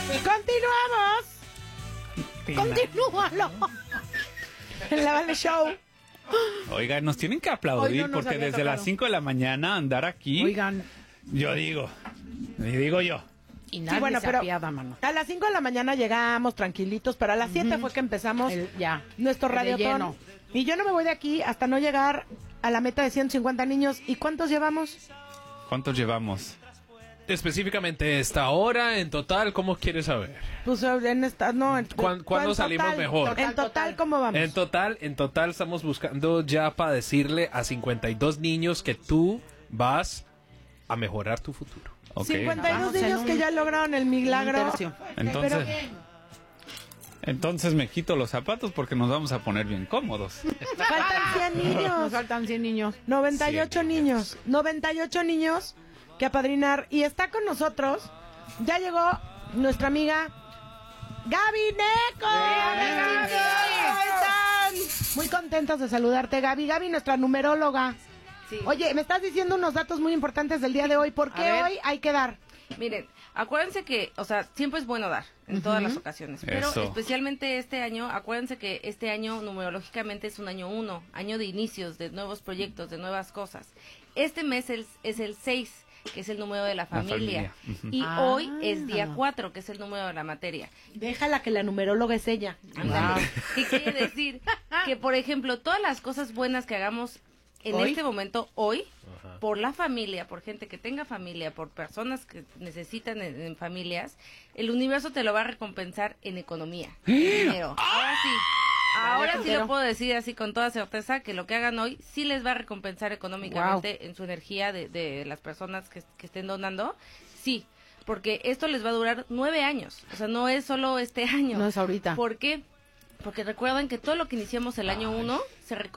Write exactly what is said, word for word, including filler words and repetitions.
¡Continuamos! ¡Continúalo! En la Vale Show. Oigan, nos tienen que aplaudir Hoy no nos porque había desde tocado. las cinco de la mañana andar aquí. Oigan. Yo digo, y digo yo. Y nadie Sí, bueno, se pero apiada, mano. a las cinco de la mañana llegamos tranquilitos, pero a las siete fue que empezamos El- ya. nuestro De radiotón. lleno. Y yo no me voy de aquí hasta no llegar a la meta de ciento cincuenta niños. ¿Y cuántos llevamos? ¿Cuántos llevamos? Específicamente esta hora, en total, ¿cómo quieres saber? Pues en esta, no. En, ¿Cuán- cuándo en salimos total, mejor? En Total, total, total. ¿cómo vamos? En total, en total estamos buscando ya para decirle a cincuenta y dos niños que tú vas a mejorar tu futuro. Ok. cincuenta y dos Vamos en niños un- que ya lograron el milagro. un tercio. Entonces, Pero entonces me quito los zapatos porque nos vamos a poner bien cómodos. faltan cien Nos niños. faltan cien niños. noventa y ocho cien niños. noventa y ocho niños que apadrinar. Y está con nosotros. Ya llegó nuestra amiga Gaby Neco. Gaby. ¿Cómo están? Muy contentos de saludarte, Gaby. Gaby, nuestra numeróloga. Sí. Oye, me estás diciendo unos datos muy importantes del día de hoy. ¿Por A qué ver. hoy hay que dar? Miren, acuérdense que, o sea, siempre es bueno dar, en todas las ocasiones, pero Eso. especialmente este año, acuérdense que este año numerológicamente es un año uno, año de inicios, de nuevos proyectos, de nuevas cosas. Este mes es, es el seis, que es el número de la familia, familia, ujú. y Ah. hoy es día cuatro, que es el número de la materia. Déjala que la numeróloga es ella. Ándale. ¿Qué quiere decir? Que, por ejemplo, todas las cosas buenas que hagamos en ¿Hoy? este momento, hoy, por la familia, por gente que tenga familia, por personas que necesitan en, en familias, el universo te lo va a recompensar en economía, en dinero. Ahora sí, ahora sí lo puedo decir así con toda certeza, que lo que hagan hoy sí les va a recompensar económicamente en su energía de, de las personas que, que estén donando, sí. Porque esto les va a durar nueve años, o sea, no es solo este año. No es ahorita. ¿Por qué? Porque recuerden que todo lo que iniciamos el año uno se